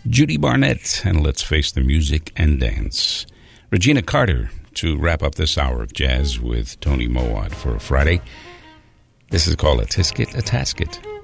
Judy Barnett, and Let's Face the Music and Dance. Regina Carter to wrap up this hour of jazz with Tony Mowat for a Friday. This is called A Tisket, A Tasket.